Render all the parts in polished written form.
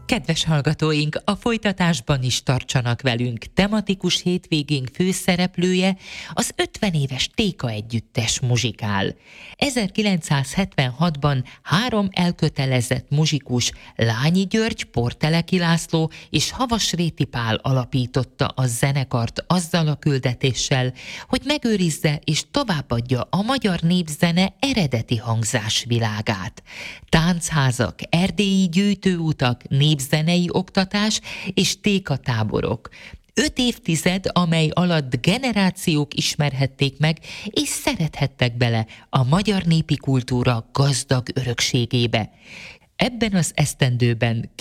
Kedves hallgatóink, a folytatásban is tartsanak velünk. Tematikus hétvégénk főszereplője az 50 éves Téka együttes muzsikál. 1976-ban 3 elkötelezett muzsikus, Lányi György, Porteleki László és Havasréti Pál alapította a zenekart azzal a küldetéssel, hogy megőrizze és továbbadja a magyar népzene eredeti hangzásvilágát. Táncházak, erdélyi gyűjtőutak, népzenei oktatás és tékatáborok. 5 évtized, amely alatt generációk ismerhették meg és szerethettek bele a magyar népi kultúra gazdag örökségébe. Ebben az esztendőben,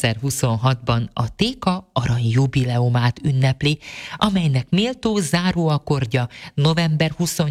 2026-ban a Téka arany jubileumát ünnepli, amelynek méltó záróakkordja november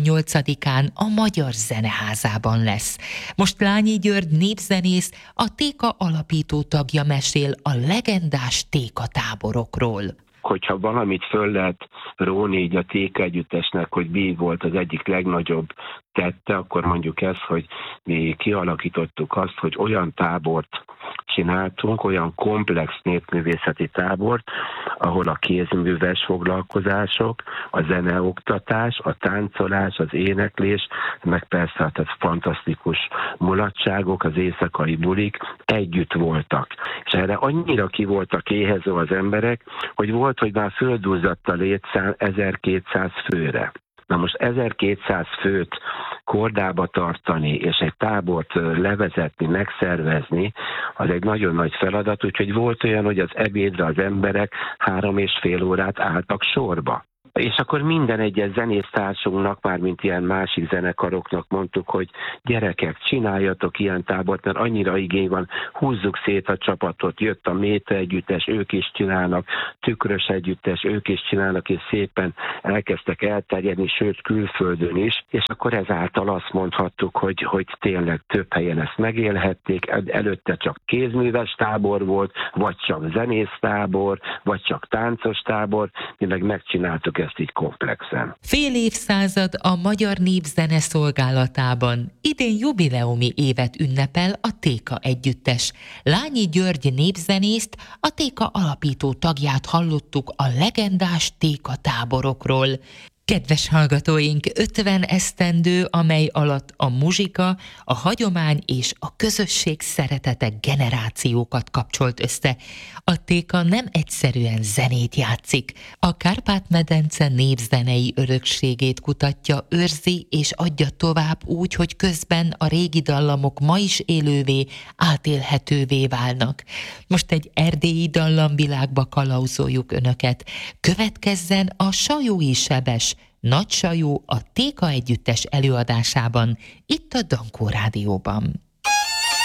28-án a Magyar Zeneházában lesz. Most Lányi György népzenész, a Téka alapító tagja mesél a legendás tékatáborokról. Hogyha valamit föl lehet róni így a Téka együttesnek, hogy mi volt az egyik legnagyobb tette, akkor mondjuk ez, hogy mi kialakítottuk azt, hogy olyan tábort csináltunk, olyan komplex népművészeti tábort, ahol a kézműves foglalkozások, a zeneoktatás, a táncolás, az éneklés, meg persze hát ez fantasztikus mulatságok, az éjszakai bulik együtt voltak. És erre annyira ki voltak éhező az emberek, hogy volt, hogy már földúzzadt a létszám 1200 főre. Na most 1200 főt kordába tartani, és egy tábort levezetni, megszervezni, az egy nagyon nagy feladat, úgyhogy volt olyan, hogy az ebédre az emberek 3,5 órát álltak sorba. És akkor minden egyes zenésztársunknak, mármint ilyen másik zenekaroknak mondtuk, hogy gyerekek, csináljatok ilyen tábort, mert annyira igény van, húzzuk szét a csapatot, jött a Méta együttes, ők is csinálnak, Tükrös együttes, ők is csinálnak, és szépen elkezdtek elterjedni, sőt külföldön is, és akkor ezáltal azt mondhattuk, hogy tényleg több helyen ezt megélhették, előtte csak kézműves tábor volt, vagy csak zenésztábor, vagy csak táncos tábor, mi meg megcsináltuk ezt így komplexen. Fél évszázad a magyar népzene szolgálatában. Idén jubileumi évet ünnepel a Téka együttes. Lányi György népzenészt, a Téka alapító tagját hallottuk a legendás Téka táborokról. Kedves hallgatóink, 50 esztendő, amely alatt a muzsika, a hagyomány és a közösség szeretete generációkat kapcsolt össze. A Téka nem egyszerűen zenét játszik. A Kárpát-medence népzenei örökségét kutatja, őrzi és adja tovább úgy, hogy közben a régi dallamok ma is élővé, átélhetővé válnak. Most egy erdélyi dallamvilágba kalauzoljuk önöket. Következzen a Sajói Sebes, Nagy Sajó a Téka együttes előadásában, itt a Dankó Rádióban.